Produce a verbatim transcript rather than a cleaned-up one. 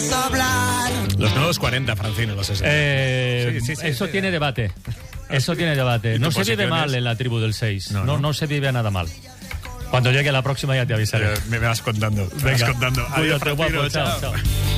podemos hablar. Los nuevos cuarenta, Francino, los sesenta. Eh, Sí, sí, sí, eso sí. tiene debate. Eso tiene debate. ¿Y No tus se vive posiciones? mal en la tribu del seis. No, No, no. no se vive nada mal. Cuando llegue la próxima ya te avisaré. Eh, me vas contando. Me Venga. vas contando. Adiós, Cuídate, Francino, guapo. Chao, chao. chao.